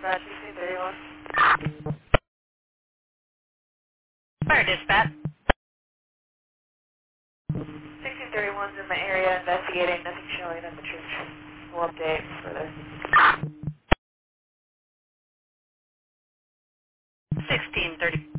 1631. Fire dispatch. 1631's in the area investigating, nothing showing at the church. We'll update further. 1630.